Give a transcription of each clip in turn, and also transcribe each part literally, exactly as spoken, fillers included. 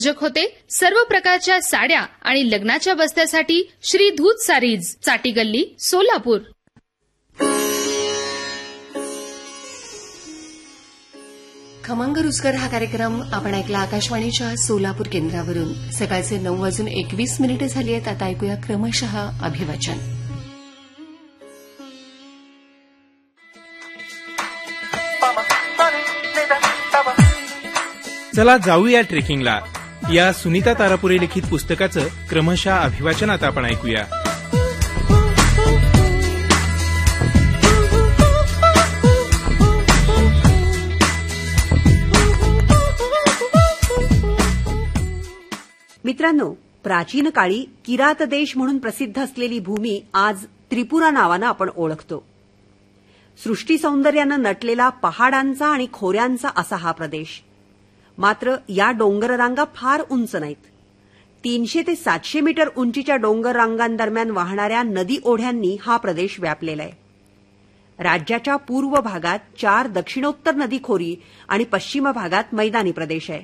जक होते सर्व प्रकारच्या साड्या आणि लग्नाच्या बस्त्यासाठी श्री धूत सारीज, चाटी गल्ली, सोलापूर. खमंग रुचकर हा कार्यक्रम आपण ऐकला आकाशवाणीच्या सोलापूर केंद्रावरून. सकाळचे नऊ वाजून एकवीस मिनिटे झाली आहेत. आता ऐकूया क्रमशः अभिवाचन. चला जाऊया ट्रेकिंगला. या सुनीता तारापुरे लिखित पुस्तकाचं क्रमशः अभिवाचन आता आपण ऐकूया. मित्रांनो, प्राचीन काळी किरात देश म्हणून प्रसिद्ध असलेली भूमी आज त्रिपुरा नावानं आपण ओळखतो. सृष्टी सौंदर्यानं नटलेला पहाडांचा आणि खोऱ्यांचा असा हा प्रदेश. मात्र या डोंगररांगा फार उंच नाहीत. तीनशे ते सातशे मीटर उंचीच्या डोंगर रांगांदरम्यान वाहणाऱ्या नदी ओढ्यांनी हा प्रदेश व्यापलेला आहे. राज्याच्या पूर्व भागात चार दक्षिणोत्तर नदीखोरी आणि पश्चिम भागात मैदानी प्रदेश आहे.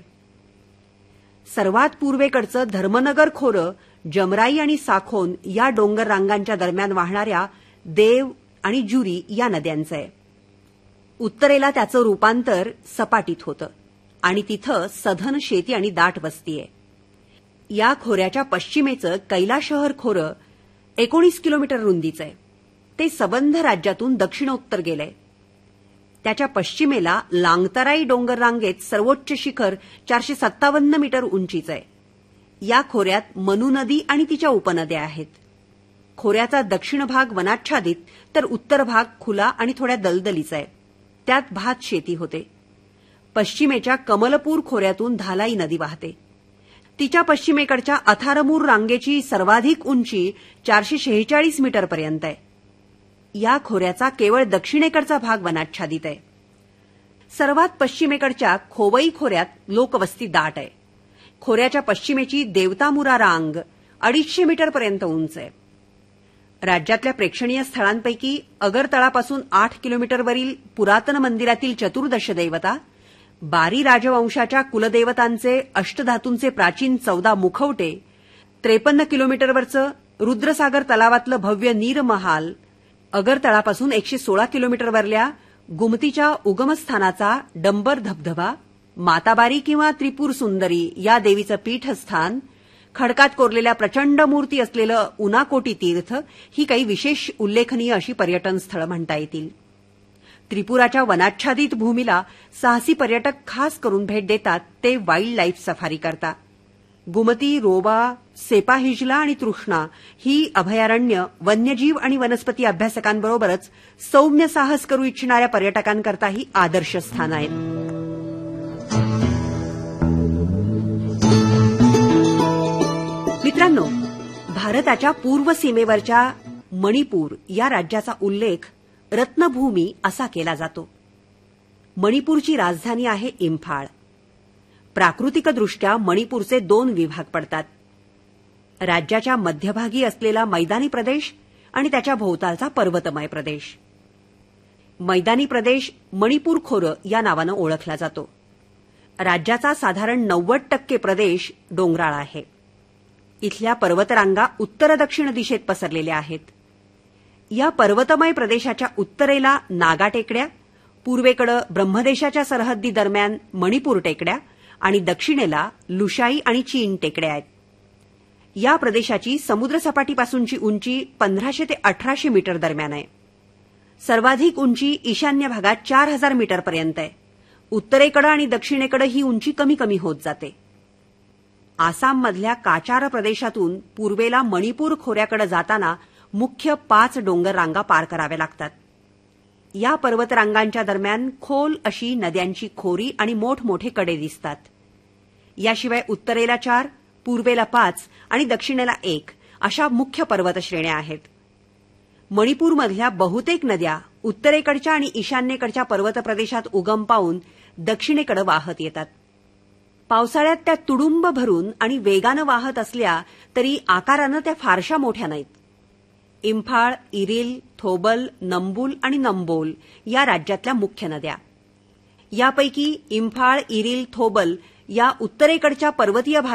सर्वात पूर्वेकडचं धर्मनगर खोरं जमराई आणि साखोन या डोंगर रांगांच्या दरम्यान वाहणाऱ्या देव आणि जुरी या नद्यांचं आहे. उत्तरेला त्याचं रूपांतर सपाटीत होतं आणि तिथं सधन शेती आणि दाट वस्ती आहे. या खोऱ्याच्या पश्चिमेचं कैलाशहर खोरं एकोणीस किलोमीटर रुंदीचं आहे. ते सबंध राज्यातून दक्षिणोत्तर गेलंय. त्याच्या पश्चिमेला लांगतराई डोंगर रांगेत सर्वोच्च शिखर चारशे सत्तावन्न मीटर उंचीचं आहे. या खोऱ्यात मनू नदी आणि तिच्या उपनद्या आहेत. खोऱ्याचा दक्षिण भाग वनाच्छादित तर उत्तर भाग खुला आणि थोड्या दलदलीचा आहे. त्यात भात शेती होते. पश्चिमेच्या कमलपूर खोऱ्यातून धालाई नदी वाहते. तिच्या पश्चिमेकडच्या अथारमूर रांगेची सर्वाधिक उंची चारशे शेहेचाळीस मीटरपर्यंत आहे. या खोऱ्याचा केवळ दक्षिणेकडचा भाग वनाच्छादित आहे. सर्वात पश्चिमेकडच्या खोवई खोऱ्यात लोकवस्ती दाट आहे. खोऱ्याच्या पश्चिमेची देवतामुरा रांग अडीचशे मीटरपर्यंत उंच आहे. राज्यातल्या प्रेक्षणीय स्थळांपैकी अगरतळापासून आठ किलोमीटरवरील पुरातन मंदिरातील चतुर्दश देवता, बारी राजवंशाच्या कुलदेवतांचे अष्टधातूंचे प्राचीन चौदा मुखवटे, त्रेपन्न किलोमीटरवरचं रुद्रसागर तलावातलं भव्य नीरमहाल, अगरतळापासून एकशे सोळा किलोमीटरवरल्या गुमतीच्या उगमस्थानाचा डंबर धबधबा, माताबारी किंवा त्रिपूर सुंदरी या देवीचं पीठस्थान, खडकात कोरलेल्या प्रचंड मूर्ती असलेलं उनाकोटी तीर्थ ही काही विशेष उल्लेखनीय अशी पर्यटन स्थळं म्हणता येतील. त्रिपुराच्या वनाच्छादित भूमीला साहसी पर्यटक खास करून भेट देतात ते वाईल्ड लाईफ सफारी करता. गुमती, रोबा, सेपाहिजला आणि तृष्णा ही अभयारण्य वन्यजीव आणि वनस्पती अभ्यासकांबरोबरच सौम्य साहस करू इच्छिणाऱ्या पर्यटकांकरताही आदर्श स्थान आहेत. मित्रांनो, भारताच्या पूर्व सीमेवरच्या मणिपूर या राज्याचा उल्लेख रत्नभूमी असा केला जातो. मणिपूरची राजधानी आहे इम्फाळ. प्राकृतिकदृष्ट्या मणिपूरचे दोन विभाग पडतात. राज्याच्या मध्यभागी असलेला मैदानी प्रदेश आणि त्याच्या भोवतालचा पर्वतमय प्रदेश. मैदानी प्रदेश मणिपूर खोरं या नावानं ओळखला जातो. राज्याचा साधारण नव्वद टक्के प्रदेश डोंगराळ आहे. इथल्या पर्वतरांगा उत्तर दक्षिण दिशेत पसरलेल्या आहेत. या पर्वतमय प्रदेशाच्या उत्तरेला नागा टेकड्या, पूर्वेकडे ब्रह्मदेशाच्या सरहद्दी दरम्यान मणिपूर टेकड्या आणि दक्षिणेला लुशाई आणि चीन टेकड्या आहेत. या प्रदेशाची समुद्रसपाटीपासूनची उंची पंधराशे ते अठराशे मीटर दरम्यान आहे. सर्वाधिक उंची ईशान्य भागात चार हजार मीटरपर्यंत आहे. उत्तरेकडे आणि दक्षिणेकडे ही उंची कमी कमी होत जाते. आसाममधल्या काचार प्रदेशातून पूर्वेला मणिपूर खोऱ्याकडे जाताना मुख्य पाच डोंगर रांगा पार कराव्या लागतात. या पर्वतरांगांच्या दरम्यान खोल अशी नद्यांची खोरी आणि मोठमोठे कडे दिसतात. याशिवाय उत्तरेला चार, पूर्वेला पाच आणि दक्षिणेला एक अशा मुख्य पर्वतश्रेण्या आहेत. मणिपूरमधल्या बहुतेक नद्या उत्तरेकडच्या आणि ईशान्येकडच्या पर्वत प्रदेशात उगम पावून दक्षिणेकडे वाहत येतात. पावसाळ्यात त्या तुडुंब भरून आणि वेगानं वाहत असल्या तरी आकारानं त्या फारशा मोठ्या नाहीत. इम्फाळ, इरिल, थोबल, नंबुल आणि नंबोल या राज्यातल्या मुख्य नद्या. यापैकी इम्फाळ, इरिल, थोबल या उत्तरेकडच्या पर्वतीय